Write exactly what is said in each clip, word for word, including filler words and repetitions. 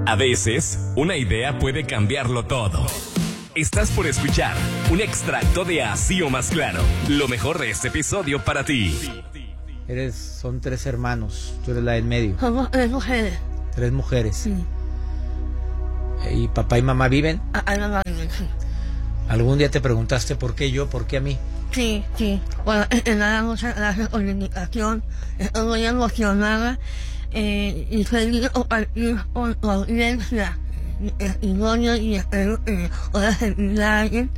A veces, una idea puede cambiarlo todo. Estás por escuchar un extracto de Así o Más Claro, lo mejor de este episodio para ti. Eres, son tres hermanos, tú eres la del medio. Somos tres mujeres. Tres mujeres. Sí. ¿Y papá y mamá viven? Ah, ah, no, no, sí. ¿Algún día te preguntaste por qué yo, por qué a mí? Sí, sí. Bueno, en nada, muchas gracias por la invitación. Estoy muy emocionada eh, y feliz de compartir con tu audiencia mi testimonio y espero que pueda servir a alguien.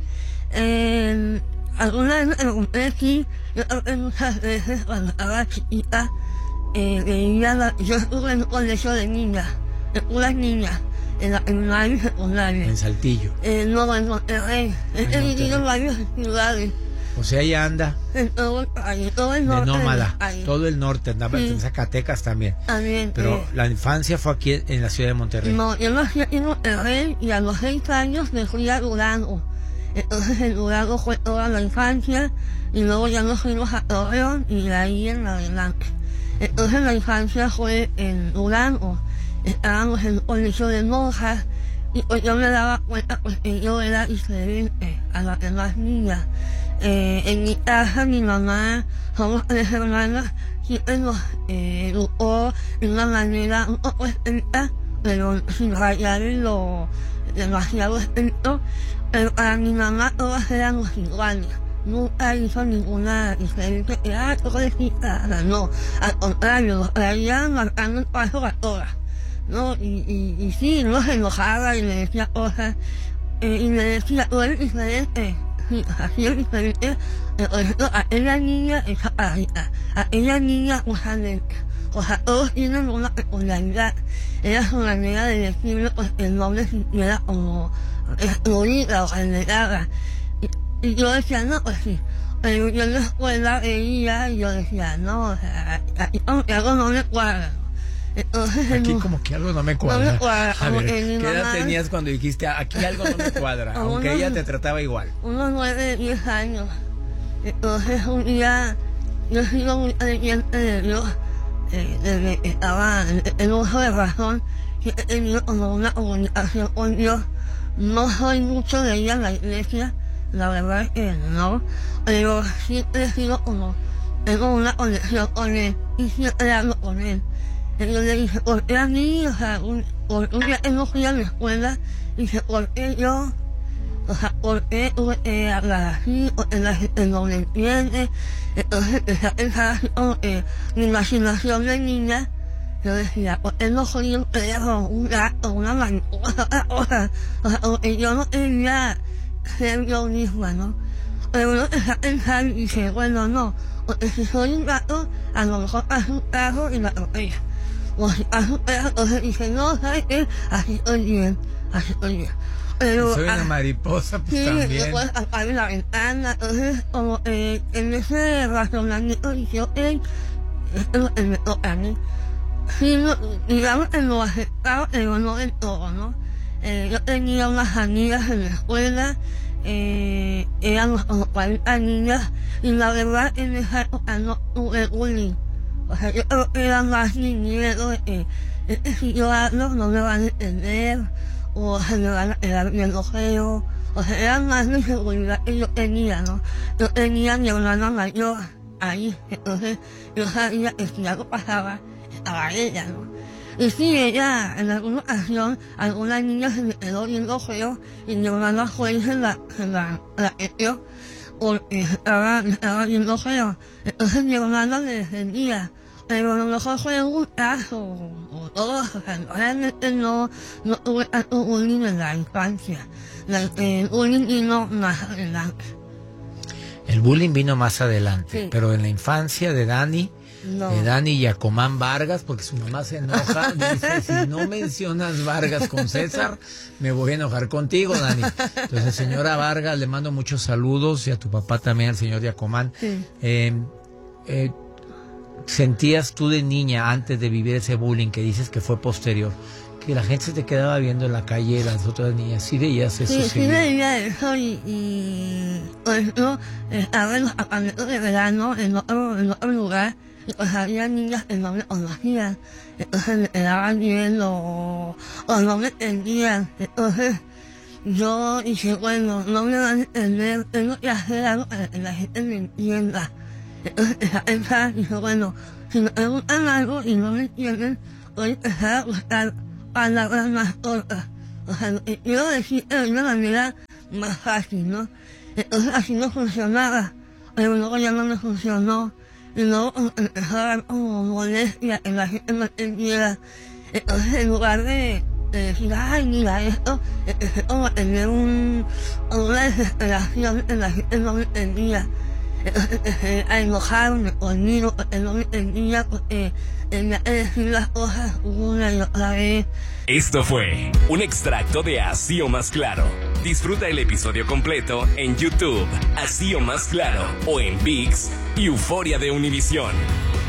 Eh, alguna vez me pregunté si yo creo que muchas veces cuando estaba chiquita eh, veía la, yo estuve en un colegio de niñas, de puras niñas, en la primaria y secundaria. En Saltillo. Eh, no, en Monterrey. He vivido en varias ciudades. O sea, ella anda En todo el país, todo el de norte. nómada, Ahí. todo el norte, andaba Sí. en Zacatecas también. También. Pero eh, la infancia fue aquí en la ciudad de Monterrey. No, yo nací en Monterrey y a los seis años me fui a Durango. Entonces en Durango fue toda la infancia y luego ya nos fuimos a Torreón y de ahí en adelante. Entonces la infancia fue en Durango. Estábamos en un colegio de monjas y pues yo me daba cuenta pues que yo era diferente a las demás niñas. Eh, en mi casa mi mamá, somos tres hermanas, siempre nos eh, educó de una manera un poco estricta, pero sin rayar en lo demasiado estricto. Pero para mi mamá todas éramos iguales. Nunca hizo ninguna diferencia. Era pobrecita, no. Al contrario, nos traían marcando el paso a todas. ¿No? Y, y, y sí, no se enojaba y me decía cosas. Eh, y me decía, tú eres diferente. Sí, así es diferente. Eh, por ejemplo, a aquella niña esa carita. A aquella niña usa lentes. O sea, todos tienen una peculiaridad. Era su manera de decirle pues, que no me sintiera como excluida o generada. Y, y yo decía, no, pues sí. Pero yo en la escuela veía y yo decía, no, o sea, aquí como que algo no me cuadra. Entonces, Aquí no, como que algo no me cuadra. No me cuadra. A ver, ¿qué edad tenías cuando dijiste, aquí algo no me cuadra? Aunque unos, ella te trataba igual. Unos nueve, diez años. Entonces un día, yo sigo muy creyente de Dios, eh, desde que estaba en, en uso de razón, que he tenido como una comunicación con Dios. No soy mucho de ir a la iglesia, la verdad es que no, pero siempre he sido como, tengo una conexión con Él y siempre hablo con Él. Y yo le dije, ¿por qué a mí? O sea, un, por un día que no fui a la escuela, dije, ¿por qué yo? O sea, ¿por qué tuve que hablar así? Porque la gente no me entiende. Entonces empecé a pensar así como que mi imaginación de niña, yo decía, ¿por qué no soy un perro, un gato, una mariposa, otra cosa? O sea, como que yo no quería ser yo misma, ¿no? Pero uno empecé a pensar y dije, bueno, no, porque si soy un gato, a lo mejor pasa un carro y me atropella. O si pasa un perro, entonces dije, no, ¿sabes qué? Así estoy bien, así estoy bien. Pero, si soy una ah, mariposa, pues sí, también. yo puedo sacar la ventana, entonces como eh, en ese razonamiento dije, ok, esto es lo que me toca a mí. Sí, no, digamos que lo aceptaba, pero no del todo, ¿no? Eh, yo tenía unas amigas en la escuela, eh, éramos como cuarenta niñas, y la verdad en esa época no tuve bullying. O sea, yo creo que era más mi miedo de que, es que si yo hablo no me van a entender, o se me van a quedar viendo feo. O sea, era más mi seguridad que yo tenía, ¿no? Yo tenía a mi hermana mayor ahí, entonces yo sabía que si algo pasaba, estaba ella, ¿no? Y sí, ella, en alguna ocasión, alguna niña se me quedó viendo feo y mi hermana fue y se la, se la, la metió porque estaba, estaba viendo feo. Entonces mi hermana me defendía. Pero a lo mejor fue un caso, o todo, o sea, realmente no, no tuve tanto bullying en la infancia. La, el bullying vino más adelante. El bullying vino más adelante, Sí. pero en la infancia de Dani, No. de Dani Yacomán Vargas, porque su mamá se enoja, dice, si no mencionas Vargas con César, me voy a enojar contigo, Dani. Entonces, señora Vargas, le mando muchos saludos, y a tu papá también, al señor Yacomán. Sí. Eh, eh, ¿Sentías tú de niña, antes de vivir ese bullying que dices que fue posterior, que la gente se te quedaba viendo en la calle, las otras niñas? ¿Sí veías eso? Sí, Sí, sí veía eso y, y por ejemplo, estaba en los campamentos de verano en otro, en otro lugar pues había niñas que no me conocían, entonces me quedaban viendo o, o no me entendían. Entonces yo dije, bueno, no me van a entender, tengo que hacer algo para que la gente me entienda. Entonces empecé a pensar, dije, bueno, si me preguntan algo y no me entienden, voy a empezar a buscar palabras más cortas. O sea, lo que quiero decir de una manera más fácil, ¿no? Entonces así no funcionaba, pero luego ya no me funcionó. Y luego empezó a dar como molestia que la gente no entendiera. Entonces en lugar de, de decir, ay, mira esto, empecé como a tener un, una desesperación que la gente no me entendía. Entonces empecé a enojarme conmigo porque no me entendía, porque tenía que decir las cosas una y otra vez. Esto fue un extracto de Así o Más Claro. Disfruta el episodio completo en YouTube, Así o Más Claro, o en ViX y Euforia de Univisión.